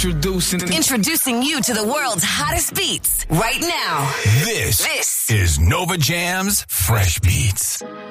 Introducing you to the world's hottest beats right now. This is Nova Jam's Fresh Beats.